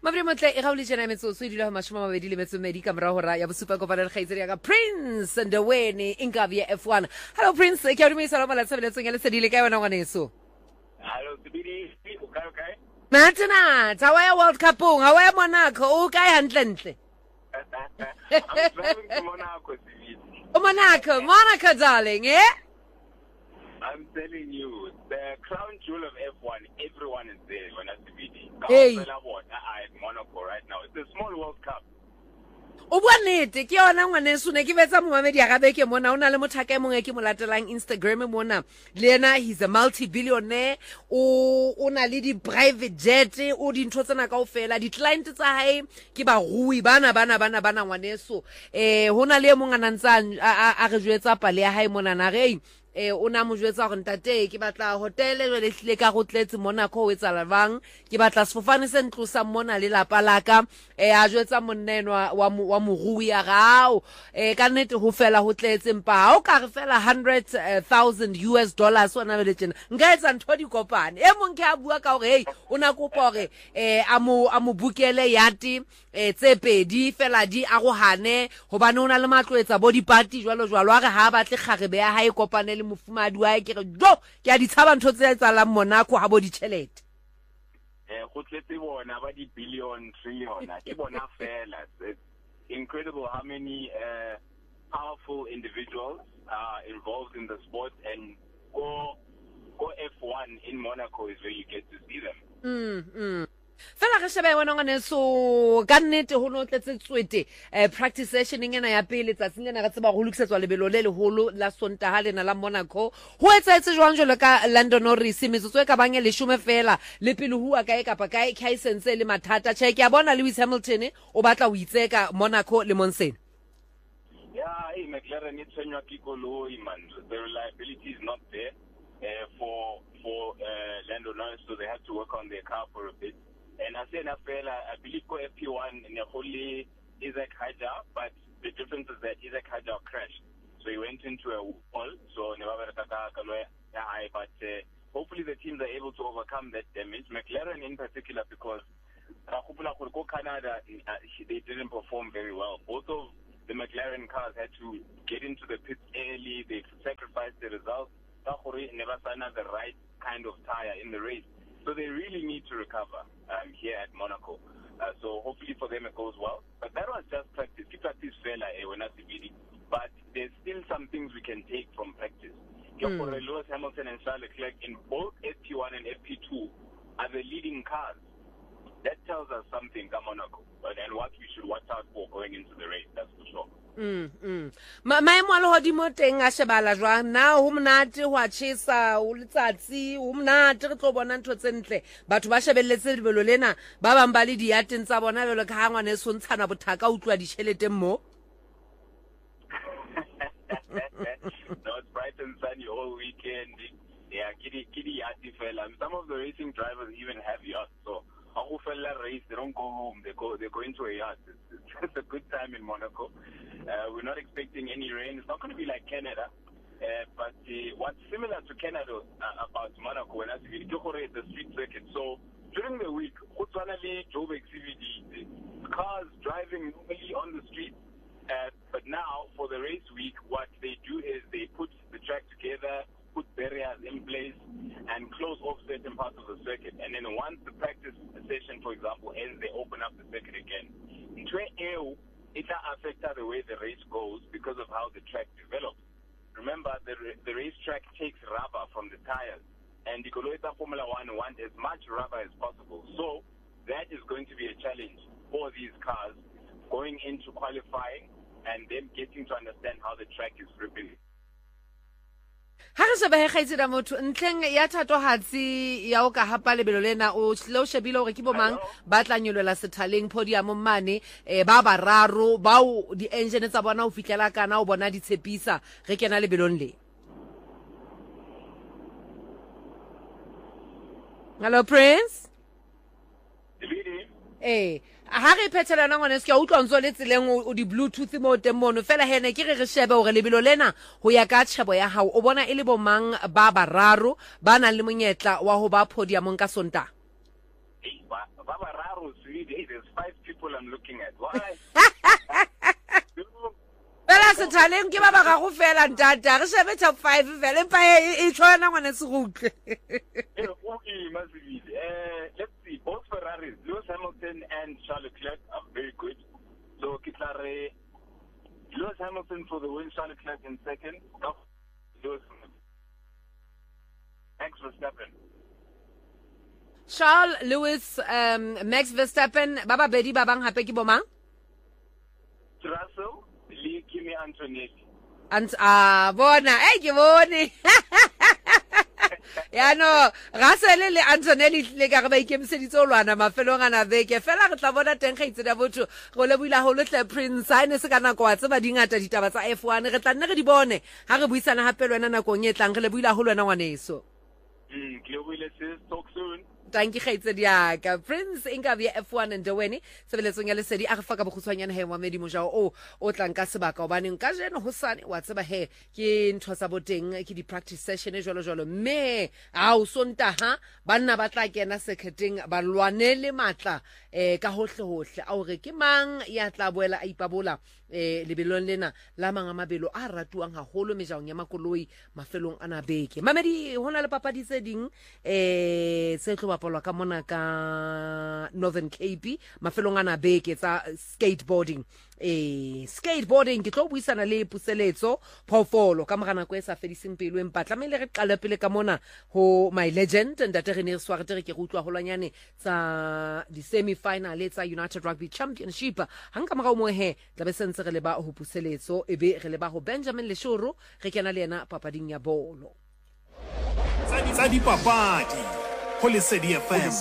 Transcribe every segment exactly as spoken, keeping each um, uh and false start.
Mabri motle e gauli jena metsotso e dilo mashoma mabedi le metso medi ka mora hora ya bosupa go bana khaitseri ya ka Prince Ndweni Ingabi F one. Hello Prince, ke a dumisa la mala tsebeletsong ya le sedile ka yona ngwaneso. Hello Sibidi, o kae o kae? Natana, tawaya World Cup ung, hawaya Monaco, o kae hantle ntle. I'm driving to Monaco, Sibidi. O Monaco, Monaco darling, eh? I'm telling you, the crown jewel of F one, everyone is there when I C B D. Hey. At Monaco right now. It's a small World Cup. O bua nnete ke yona ngwaneso ne ke betsa momamedi ya gabe ke mona o na le mothaka mongwe ke mo latelang Instagram mona le yena he's a multi-billionaire o o na le di private jet o di ntho tsena kaofela di client tsa hae ke ba rui bana bana bana bana ngwaneso eh hona le mongwe a ntsa a re jwetsa pale ya hae mona na re eh ona mo jwetsa go ntate ke batla hotel le le hlile ka go tletse Monaco o etsa lavang ke batla sefofane se ntlosa mona le lapa laka eh a jwetsa monnenwa wa wa morui ya gao eh ka nnete ho fela ho tletse mpa ha o ka re fela one hundred thousand U S dollars ona le tjena nka etsa ntho di kopane e mong ke a bua ka hore hey ona kopa hore eh a mo a mo bukele yati eh tse pedi fela di a go hane hobane ona le matlo etsa body party jwalo jwalo a re ha batle kgarebe ya hae kopane le mofumadi wa ke re do ke a di tshaba ntho tse tsa la Monaco ha bo di chelete eh go tletse bona ba di billion trillion ke bona fela. It's incredible how many uh, powerful individuals are involved in the sport, and go go F one in Monaco is where you get to see them. mm mm fela re shebe wena ngane so ka nnete ho no tletse tswete eh practice session ngena ya pele tsatsing lena ga tseba go lokisetswa lebelo le leholo la Sontaga lena la Monaco ho etsaetse jwang jole ka Lando Norris metsotso e ka bang le shume fela le pele hua kae kapa kae license le mathata check ya bona Lewis Hamilton o batla o itseka Monaco le Monsen. Yeah, hey, McLaren it's when you man, the reliability is not there uh, for for uh, Lando Norris, so they have to work on their car for a bit. And I say I believe go F P one in the holy Isaac Hajar, but the difference is that Isaac Hajar crashed. So he went into a wall, so but uh, hopefully the teams are able to overcome that damage. McLaren in particular, because Canada, they didn't perform very well. Both of the McLaren cars had to get into the pits early, they sacrificed the results. Never found the right kind of tire in the race. So they really need to recover um, here at Monaco. Uh, so hopefully for them it goes well. But that was just practice. Keep practice fair, eh, but there's still some things we can take from practice. Mm. Lewis Hamilton and Charles Leclerc in both F P one and F P two are the leading cars. That tells us something about Monaco and what we should watch out for going into the race, that's for sure. Mm mm ma maemo a le hodimo teng a shebala jwang na ho mnate ho a tshisa o letsatsi ho mnate re tlo bona ntho tse ntle batho ba shebelletse lebelo lena ba bang ba le diateng tsa bona belo ka hangwane e so ntshana bothaka o tlwa di tšhelete mo. No, it's bright and sunny all weekend. Yeah, kidi kidi yati fella. Some of the racing drivers even have yachts, so Ako fella race, they don't go home, they go they go into a yacht. It's, it's a good time in Monaco. Uh, we're not expecting any rain. It's not going to be like Canada. Uh, but uh, what's similar to Canada uh, about Monaco, when I see the street circuit. So during the week, cars driving normally on the street. Uh, but now, for the race week, what they do is they put the track together, put barriers in place, and close off certain parts of the circuit. And then once the practice session, for example, ends, they open up the circuit again. It affects the way the race goes because of how the track develops. Remember, the, the racetrack takes rubber from the tires, and the Coloeta Formula One want as much rubber as possible. So that is going to be a challenge for these cars going into qualifying and them getting to understand how the track is ripping. Ha re sheba he khaitsela motho ntleng ya thato hatsi ya o ka hapa lebelo lena o lo shebile hore ke bomang ba tla nyolela sethaleng podium mane e ba bararo ba o di engine tsa bona o fitlela kana o bona di tshepisa re kena lebelong le. Hello Prince. Eh ha re phethelana ngwane se ke utlwa ntso le tseleng o di bluetooth mo teng mono fela hene ke re re shebe hore lebelo lena ho ya ka tshebo ya hao o bona e le bomang ba bararo ba nang le monyetla wa ho ba podium ka Sontaga. Baba Raro, hey, there's five people I'm looking at. Why? Fela se thaleng ke ba ba ga go fela ntata re shebe top five fela empa e tshwana ngwana se go utlwe. Okay, Masivile. Uh, let's see. Both Ferraris, Lewis Hamilton and Charles Leclerc, are very good. So, Kitlare, Lewis Hamilton for the win, Charles Leclerc in second. Lewis Max Verstappen. Charles Lewis, um, Max Verstappen, Baba Bedi Babang hape ki bomang? Russell, Lee Kimi Antonetti. Ant ah bona, eh ke bone. Ya no, Russell le Antonelli le ka ba ikemiseditse o lwana mafelong ana beke fela re tla bona teng ga itse da botho go le buila go le tle Prince ine se kana kwa tse ba dingata ditaba tsa F one re tla nne re di bone ha re buisana hape lwana nakong e tlang re le buila go lwana ngwaneso. Mm, ke o ile se talk soon. Thank you gaitse diaka Prince inga via F one and Dweni sebeletsong ya lesedi a re fa ka bogutshwanyana he wa medi mojao o o tlang ka sebaka ba neng ka jeno hosane wa tseba he ke ntho tsa boteng ke di practice session e jolo jolo me a o sonta ha banna ba tla kena sekheteng ba lwanele matla eh ka hohle hohle a o re ke mang ya tla boela a ipabola eh lebelong lena la manga mabelo a ratuang haholo mejaong ya makoloi mafelong ana beke mamedi hona le papadi tse ding eh se tlo bapalwa ka mona ka Northern Cape mafelong ana beke tsa skateboarding eh skateboarding ke tlo buisana le puseletso phofolo ka mogana go e sa fediseng pelo empa tlamele re qala pele ka mona ho my legend ndate re ne re sware tere ke go utlwa holwanyane tsa di semi final tsa United Rugby Championship hanka mogao mo he tla be sentse re le ba ho puseletso e be re le ba ho Benjamin Leshuru re kena le yena papading ya bolo tsa di papadi ho Lesedi F M.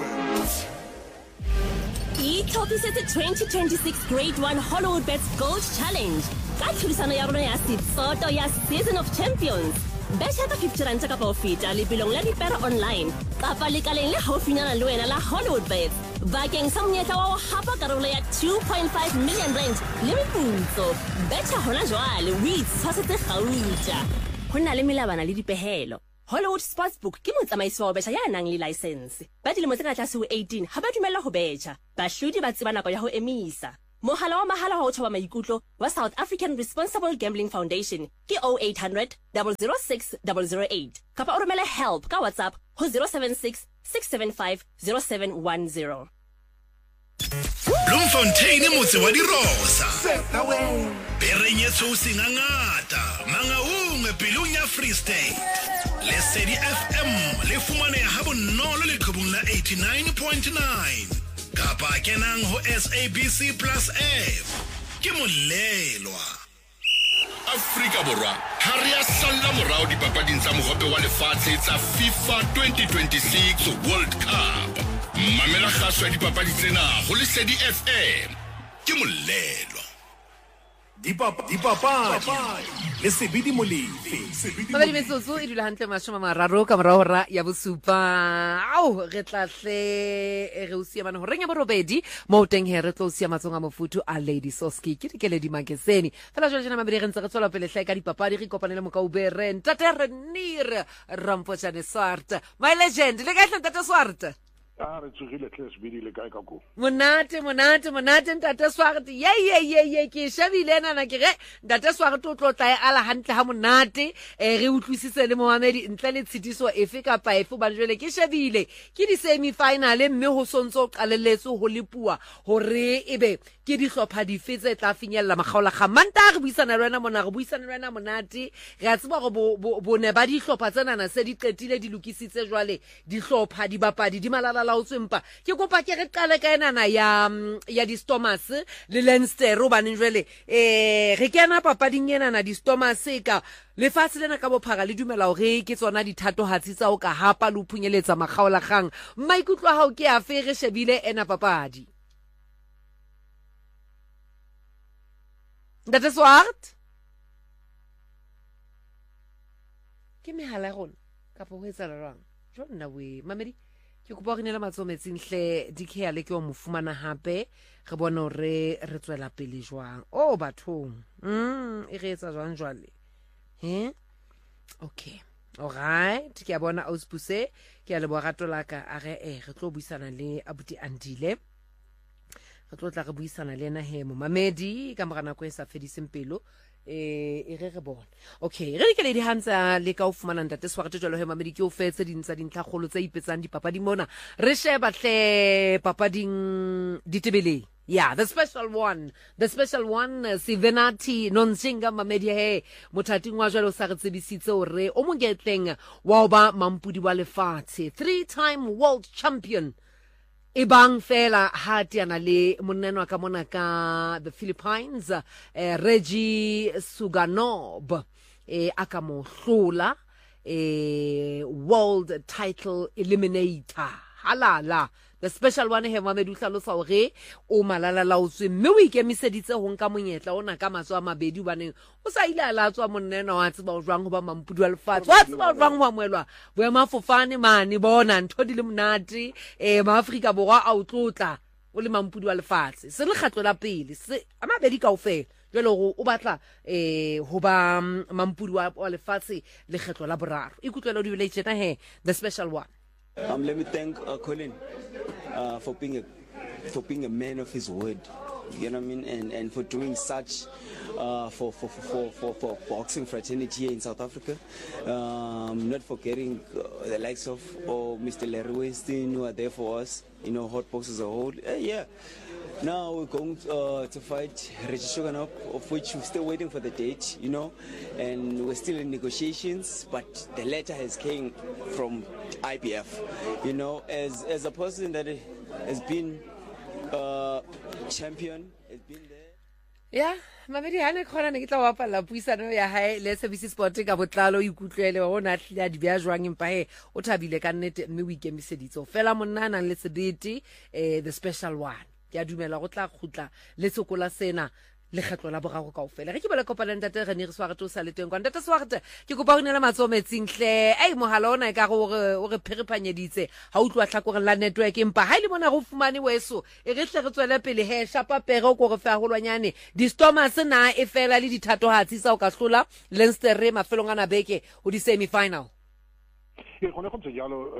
Ithopisetse twenty twenty-six Grade one Hollywood Bets Gold Challenge ka tlhodisano ya rona ya setsoto ya Season of Champions. Betcha ka fifty rand ka po feta le bilong la dipera online kapa lekaleng le haufinyana le wena la Hollywood Bets bakeng sa monyetla wa ho hapa karolo ya two point five million rand le meputso. Betcha hona jwale o itshwasetse gauta ho na le melabana le dipehelo. Hollywood Sportsbook ke motsamaisi wa betjha ya nang le license. Ba dilemo tse ka tlase ho eighteen ha ba dumella ho betjha. Bahlodi ba tseba nako ya ho emisa. Mohala wa mahala wa ho thoba maikutlo wa South African Responsible Gambling Foundation ke oh eight hundred, zero zero six, zero zero eight. Kapa o romele help ka WhatsApp ho zero seven six, six seven five, zero seven one zero. Bloemfontein motse wa dirosa. Berenyetso singangata mangaung pelong ya Free State. Lesedi F M le fumane ha bonolo le qhubung la eighty-nine point nine. Kapa kenang ho S A B C Plus app. Ke molelwa. Afrika Borwa ha re a salla morao dipapading tsa mohope wa lefatshe tsa FIFA twenty twenty-six World Cup. Mamela khaso ya dipapadi tsena ho Lesedi F M. Ke molelwa. Dipapa dipapa le sebidi molefe Mabedi metsotso e dula hantle mashome a mararo ka morao hora ya bosupa au re tla hle re o siamana ho renya borobedi mo teng he re tlo siamatsong a mofutu a Lady Soski ke dikele di makeseni fela jole jana mabedi re ntse re tswela pele hle ka dipapadi re kopanele mo ka ubere ntate re nire rampo chane swart my legend le ka hle ntate swart Ah, re tsogile tlase bidi le kae ka go. Monate monate monate ntate swagte ye ye ye ye ke shabile nana ke ge ntate swagte o tlo tla ala hantle ha monate e re utlwisise le Mohamedi ntle le tshitiso efe ka pa efe ba jwele ke shabile ke di semi final mme ho sontso qaleletse ho lepua hore ebe ke di hlopha di fetse tla finyella magaola ga manta re buisana le wena mona re buisana le wena monate re a tseba go bo ne ba di hlopha tsena na se di qetile di lokisitse jwale di hlopha di bapadi di malala la utswempa ke kopa ke re qale ka enana ya ya di Stormers le Leinster o baneng jwele eh re kena papading ena na di Stormers ka lefatshe lena ka bophara le dumela hore ke tsona di thato hatsi tsa o ka hapa le phunyeletsa magaola gang maikutlo a hao ke a fe re shebile ena papadi Ntate Swart ke mehala rona ka po ho etsa lorang jonna we mamedi ke go bogine le matsometsing hle dikhe le ke o mofumana hape re bona re re tswela pele jwang o bathong mm e re etsa jwang jwale he okay Alright, ke a bona Auspuse, ke a le borato la ka a re eh re tlo buisana le Abuti Andile. Re tlo tla re buisana le ena he mo mamedi ka mora nako e sa fediseng pelo. Eh e re re bona. Okay, re ke le di hansa le ka o fumana ntate swarte jalo he mamedi ke o fetse dintsa dintlha kholo tse ipetsang dipapadi mona. Re sheba tle papading ditebeleng. Yeah, the special one. The special one, uh, Sivenati, Nonshinga Mamedi he, Mutating Wajalo Saretsebisitse ore, o mongetleng wa ba mampudi wa lefatshe, three-time world champion. Ibang fela hatiana le moneno ka mona ka the Philippines, uh, Reggie Suganov, eh, akamo hlola, eh, world title eliminator. Halala. The special one he Mamedu hlalosa hore o malala laotswe mme o ikemiseditse ho nka monyetla ona ka matso a mabedi baneng o sa ile ala tswa monnena wa tseba o jwang ho ba mampudi wa lefatshe wa tseba o jwang ho amoelwa boema fofane mane bona ntho di le monate eh maAfrika borwa a o tlotla o le mampudi wa lefatshe se le kgatlo la pele se a mabedi kaofela jwale go o batla eh ho ba mampudi wa lefatshe le kgetlo la boraro ikutlwelo di bile tjena he the special one. Um, let me thank uh, Colin uh, for being a for being a man of his word. You know what I mean, and and for doing such uh, for, for for for for boxing fraternity here in South Africa. Um, not forgetting uh, the likes of oh, Mister Larry Weston who are there for us. You know, hot box as a whole. Uh, yeah. Now we're going uh, to fight Reggie Suganov, of which we're still waiting for the date, you know, and we're still in negotiations, but the letter has came from I B F, you know, as as a person that has been uh, champion, has been there. Yeah, mamedi hane khona ne ke tla wapala puisano ya hae le service sport ka botlalo ikutlwele wa bona tlile di bya jwang empa he o thabile ka nnete mme o ikemiseditse fela monna nang le sediti eh the special one ya dumela go tla khutla le tsokola sena le kgetlo la borago kaofela re ke bele kopana ntate re ne re sware to sa le teng kwa ntate swarte ke go ba go nela matsometsing hle ei mohala ona ka go o re phiripanyeditse ha utlwa tlhakore la network empa ha ile bona go fumane weso e re tle re tswela pele he shapa pere go re fa holwanyane di stormers na e fela le dithatohatsi sa o ka hlola Leinster re mafelong ana beke o di semi final. Ke gone go tse jalo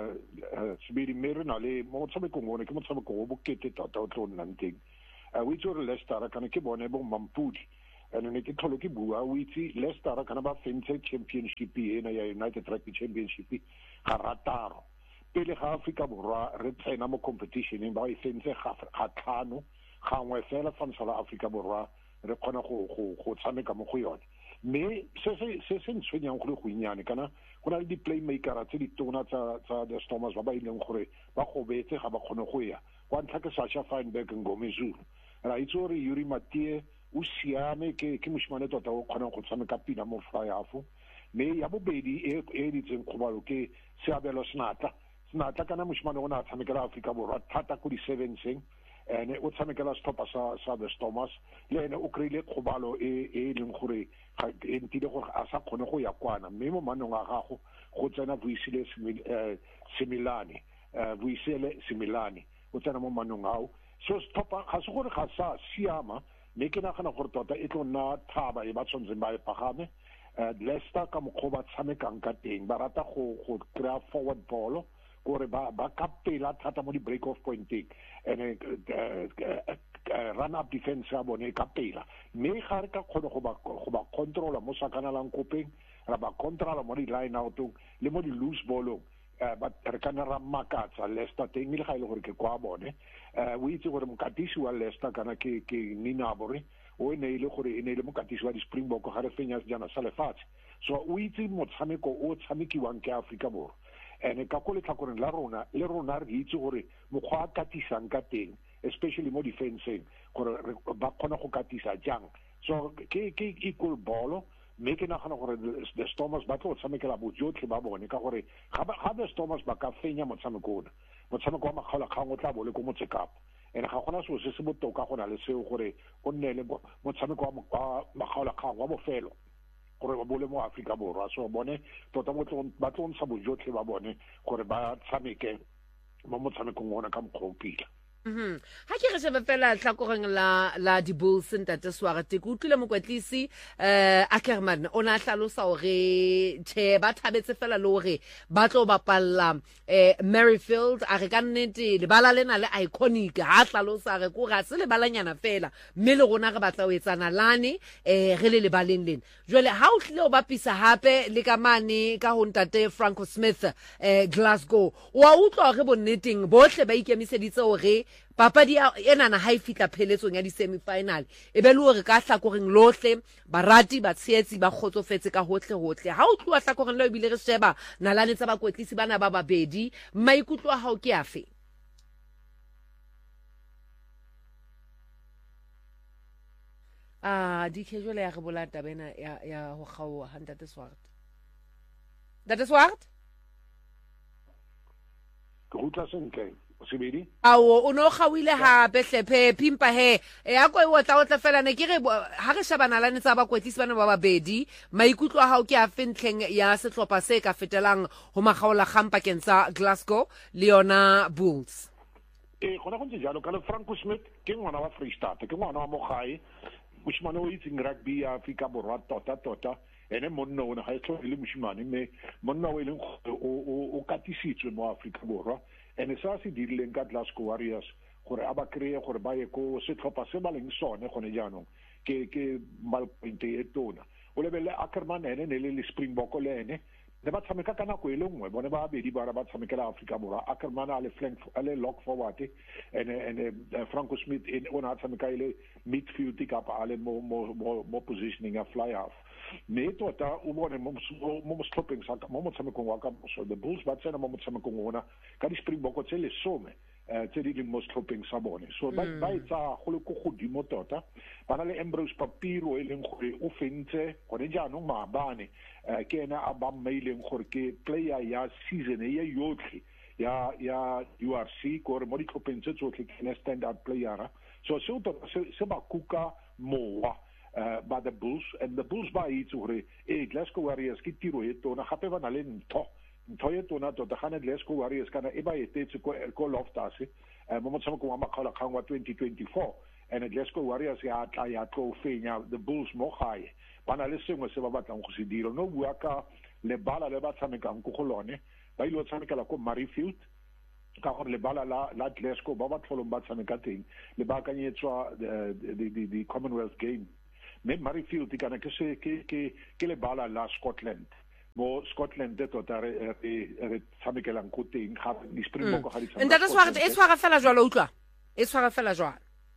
eh Sibidi mere na le mo tshameko ngone ke mo tshameko go bokete tota o tlo nna nteng. Uh, we tsore Leicester kana ke bone bo mampudi ene ne ke tlholo ke bua o itse Leicester kana ba fentse championship ena ya United Rugby Championship ga rataro pele ga Afrika borwa re tsena mo competition ba e fentse ga ga tlhano gangwe fela fa ntsala Afrika borwa re kgona go go go tshameka mo go yone me se se se se ntshwenyang go le go inyane kana go na le di playmaker tse di tona tsa tsa the Stormers ba ba ileng gore ba go betse ga ba kgone go ya kwa ntlha ke Sasha Feinberg Ngomezulu ra itsore Yuri Matie o siame ke ke moshimane tota o kgona go tshameka pina mo flyafu me ya bobedi e e ditseng khobalo ke Seabelo Snatla Snatla kana moshimane o na tshamekela Afrika borwa thata go di sevenseng ene o tshamekela stopper sa sa the Stormers le ene o kreile khobalo e e leng gore ga entile gore a sa kgone go ya kwana mme mo manong a gago go tsena Vuisile Similani eh Vuisile Similani o tsena mo manong ao so stopper ga se gore ga sa siama me ke nagana gore tota e tlo nna thaba e ba tshwantseng ba e pagame Leicester ka mokgoba tshamekang ka teng ba rata go go kry forward ball gore ba ba ka pela thata mo di break off pointing and run up defense ya bone ka pela me ga re ka kgone go ba go ba controla mo sakana lang kopeng ra ba controla mo di line out le mo di loose ballong ba re kana ra makatsa Leicester teng ile ga ile gore ke kwa bone o itse gore mokatisi wa Leicester kana ke ke Ninabori o ne ile gore e ne ile mokatisi wa di Springbok ga re fenya jana sa lefatshe so o itse motshameko o tshamekiwang ke Afrika borwa ene ka go le tlhakoreng la rona le rona re itse gore mokgwa a katisang ka teng especially mo defenseng gore ba kgona go katisa jang so ke ke equal ball me ke nagana gore the Stormers ba tlo tshamekela bojotlhe ba bone ka gore ga ga the Stormers ba ka fenya motshameko ona motshameko wa makgaola kgang o tla bole ko Motsekapa ene ga gona se se se botoka gona le seo gore o nne le motshameko wa makgaola kgang wa bofelo gore ba bole mo Afrika borwa so bone tota mo tlo ba tlo ntsha bojotlhe ba bone gore ba tshameke mo motshamekong ona ka mokgwa o pila. Mhm. Ha ke re shebe fela tlhakoreng la la di Bulls ntate Swart ke utlwile mokwetlisi eh Ackerman ona hlalosa hore the ba thabetse fela le hore ba tlo bapalla eh Merrifield a re ka nnete le bala lena le iconic ha hlalosa re go ga se le balanyana fela mme le rona re batla ho etsana lane eh re le le baleng lena jwale ha o hlile o bapisa hape le ka mane ka ho ntate Franco Smith eh Glasgow wa utlwa re bonneteng bohle ba ikemiseditse hore papadi enana ha e fitla pheletsong ya di semi-final e be le hore ka hlakoreng lohle barati ba tshehetsi ba kgotsofetse ka hohle hohle ha o tloa hlakoreng le bile re sheba nalane tsa bakwetlisi bana ba babedi maikutlo a hao ke afe? Ah di khejole ya re bolata bena ya ya ho kgaoha ntate Swart ntate Swart ke utla sentle Sibedi awo o no gawile ha behlephe pimpa he e a go e otla otla fela ne ke re ha re shebana lane tsa bakwetlisi bana ba babedi maikutlo a hao ke a fentleng ya setlhopha se ka fetelang ho magaola gampa kentsa Glasgow Leona Bulls e gona go ntse jalo ka le Franco Smith ke ngwana wa Freestata ke ngwana wa mogae moshimane o itseng rugby ya Afrika Borwa tota tota ene monna o ne ga e tlhole le moshimane mme monna o eleng o o katisitswe mo Afrika Borwa ene sa se dirileng ka Glasgow Warriors gore aba kreye gore ba ye ko setlhopha se ba leng sone gone jaanong ke ke malpointe e tona o lebelle Ackerman ene ne le Springbok le ene ne ba tshameka ka nako e le nngwe bone ba bedi ba ba tshamekela Afrika Borwa Ackerman a le flank a le lock forward ene ene Franco Smith in ona tshameka ile midfield kapa a le mo mo mo positioning a fly half ne tota o bone mo mo stopping sa mo motshamekong wa ka so the Bulls ba tsena mo motshamekong ona ka di Springbok tse le some eh tse di mo stopping sa bone so ba ba itsa go le go godimo tota bana le Ambrose Papiro e leng gore o fentse gone jaanong maabane ke ena a ba maileng gore ke player ya season e yotlhe ya ya U R C gore mo di tlhopheng tse tsotlhe ke stand out player so so se ba kuka mowa uh, by the Bulls and the Bulls ba itse gore e Glasgow Warriors ke tiro e tona gape ba na le ntho ntho e tona tota ga ne Glasgow Warriors kana e ba etetse ko ko Loftus mo motshameko wa makgaola kgang wa twenty twenty-four and Glasgow Warriors ya tla ya tlo fenya the Bulls mo gae ba na le sengwe se ba batlang go se dira no bua ka le bala le ba tshamekang go lone ba ile tshamekela ko Merrifield ka gore le bala la la Glasgow ba ba tlholong ba tshameka teng le ba kanyetswa the the the Commonwealth game me Merrifield kana ke se ke ke ke le bala la Scotland mo Scotland de tota re re tshamekelang go teng ga di Springbok ga di tshameka ntate Swart e tshwara fela jwalo utlwa e tshwara fela jwalo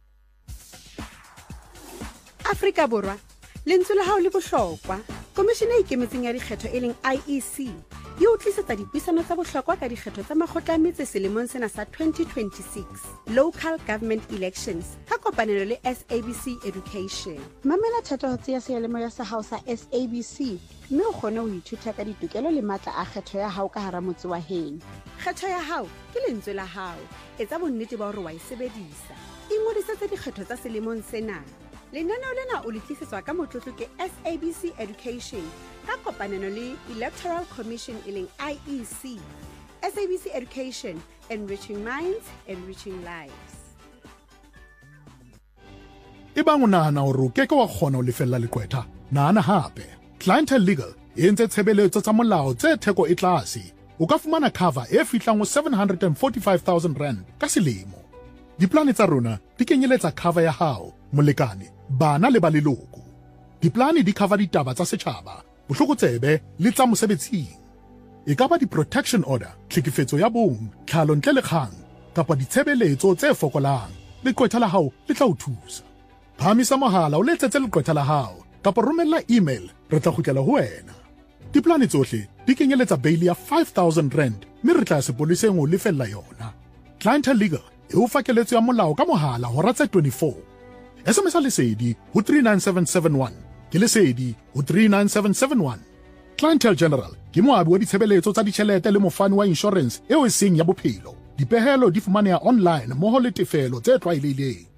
Afrika Borwa lentswe la hao le bohlokwa komishene e ikemetseng ya dikgetho e leng I E C e utlisetsa dipuisano tsa bohlokwa ka dikgetho tsa makgotla a metse selemong sena sa twenty twenty-six local government elections ka kopanelo le S A B C Education mamela thatohatsi ya sealemoya sa hao sa S A B C mme o kgone ho ithuta ka ditokelo le matla a kgetho ya hao ka hara motse wa heno kgetho ya hao ke lentswe la hao etsa bonnete ba hore wa e sebedisa ingodisetse dikgetho tsa selemong sena lenaneo lena o le tlisetswa ka motlotlo ke S A B C Education ka kopanelo le Electoral Commission e leng I E C S A B C Education, enriching minds, enriching lives. Ebang o nahana hore o keke wa kgona ho lefella lekwetha nahana hape Clientele Legal e entse tshebeletso tsa molao tse theko e tlase o ka fumana cover e fihlang ho seven hundred forty-five thousand rand ka selemo diplane tsa rona di kenyeletsa cover ya hao molekane bana le ba leloko diplane di cover ditaba tsa setjhaba bohlokotsebe le tsa mosebetsing e ka ba di-protection order tlhekefetso ya bong tlhalo ntle le kgang kapa ditshebeletso tse fokolang lekwetha la hao le tla o thusa phamisa mohala o letsetse lekwetha la hao kapa romella email re tla kgutlela ho wena diplane tsohle di kenyeletsa bail ya five thousand rand mme re tla sepoleseng o lefella yona Clientele Legal e o fakeletso ya molao ka mohala hora tse twenty-four S M S lesedi ho three nine seven seven one ke lesedi ho three nine seven seven one Clientele General ke moabi wa ditshebeletso tsa ditjhelete le mofani wa insurance eo e seng ya bophelo dipehelo di fumaneha online moho le tefelo tse tlwaelehileng